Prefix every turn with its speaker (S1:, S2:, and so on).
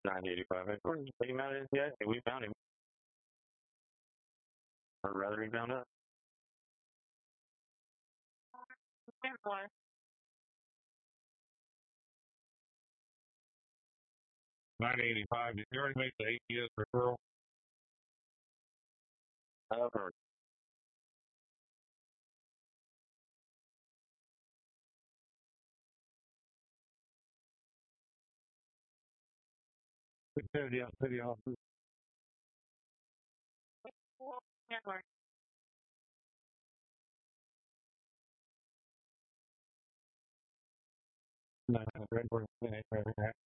S1: 985. According to the mounted yet, we found him. Or rather, he found us. 985. Did you already make the ATS referral? I've heard. City office. No,